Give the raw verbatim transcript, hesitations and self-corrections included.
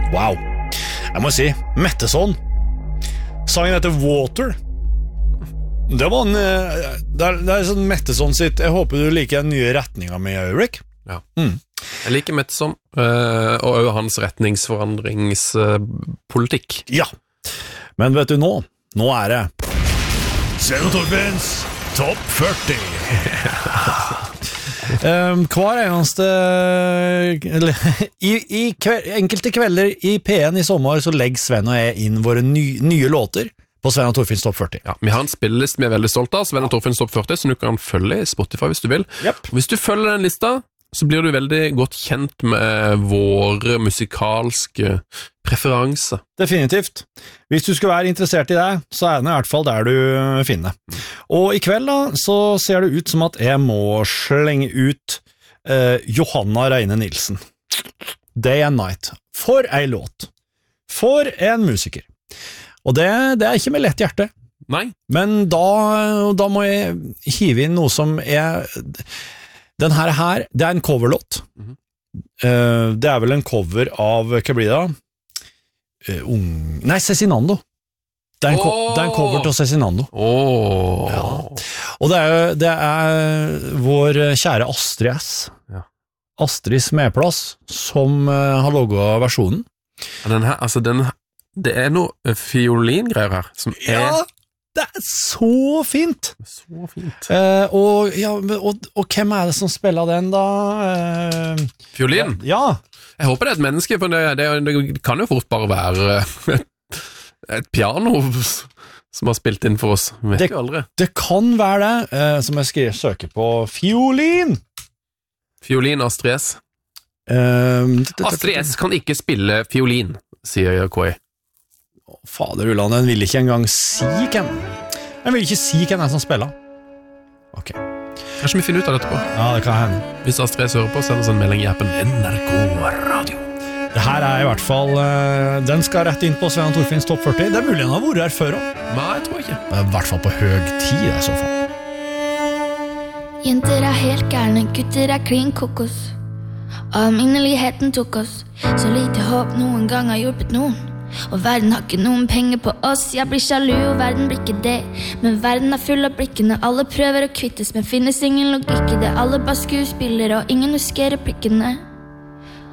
Wow. Jeg må si, Metteson. Sangen heter Water. Det var en... Det er, det er sånn Metteson sitt... Jeg håper du liker den nye retningen med Ulrik. Ja. Mm. Jeg liker Metteson, uh, og også hans retningsforandringspolitikk. Uh, ja. Men vet du nå? Nå er det... Sven og Torfinns Topp førti. um, hver eneste i, i kve, enkelte kvelder i P en i sommer så legger Sven og jeg inn våre ny, nye låter på Sven og Torfinns Topp førti. Ja, vi har en spillelist vi er veldig stolt av, Sven og Torfinns Topp førti, som du kan følge i Spotify hvis du vil. Yep. Hvis du følger den lista, så blir du veldig godt kjent med våre musikalske preferanser. Definitivt. Hvis du skulle være interessert i det, så er den i hvert fall der du finner. Og i kveld da, så ser det ut som at jeg må slenge ut eh, Johanna Reine Nilsen. Day and Night. For ei låt. For en musiker. Og det, det er ikke med lett hjerte. Nei. Men da, da må jeg hive inn noe som er... Den her, her, det er en coverlåt. Mm-hmm. uh, det er vel en cover av, hva blir det da? Uh, ung... Nei, Cezinando. Det er en, oh! det er en cover til Cezinando. Oh! Ja. Og det er, det er vår kjære Astrid S. Ja. Astrid Smedplass, som uh, har logget versjonen. Den her, altså den, det er noe fiolingreier her, som er... Ja! Det er så fint. Så fint. Uh, og, ja, og, og hvem er det som spiller den da? Uh, Fiolin? Ja. Jeg håper det er et menneske, for det, det, det kan jo fort bare være et, et piano som har spilt inn for oss. Vet det, jo aldri. Det kan være det, uh, som jeg skal søke på fiolin. Fiolin Astrid S. Uh, Astrid S kan ikke spille fiolin, sier Koi. Fader Ulland, den vil ikke engang si hvem. Den vil ikke si hvem det er som spiller. Ok. Kanskje vi finner ut av dette på. Ja, det kan hende. Hvis Astrid S hører på, send oss en melding i appen N R K Radio. Det her er i hvert fall, uh, den skal rett inn på Sven og Torfinns Topp førti. Det er mulig den har vært her før også. Nei, jeg tror ikke. Det er i hvert fall på høg tid i så fall. Jenter er helt gærne, gutter er klin kokos. Alminneligheten tok oss, så lite håp noen gang har hjulpet noen. Og verden har ikke noen penger på oss. Jeg blir sjalu og verden blir ikke det. Men verden er full av blikkene. Alle prøver å kvittes, men finnes ingen logikk i det. Alle bare skuespiller og ingen husker replikkene.